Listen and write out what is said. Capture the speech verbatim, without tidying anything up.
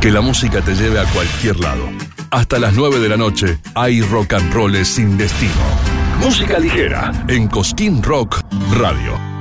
Que la música te lleve a cualquier lado. Hasta las nueve de la noche hay rock and roll sin destino. Música ligera en Cosquín Rock Radio.